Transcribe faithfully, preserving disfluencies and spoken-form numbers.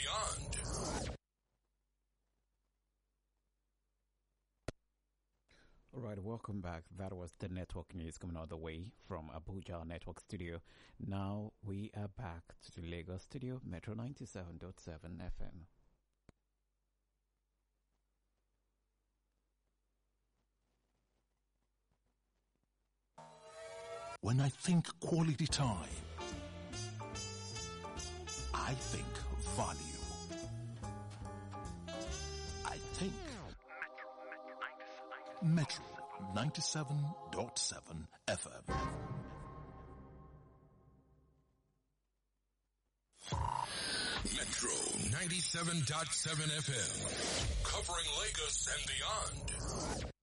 beyond. All right, welcome back. That was the network news coming all the way from Abuja Network Studio. Now we are back to the Lagos studio, Metro ninety-seven point seven F M. When I think quality time, I think value. I think Metro ninety-seven point seven F M. Metro ninety-seven point seven F M. Covering Lagos and beyond.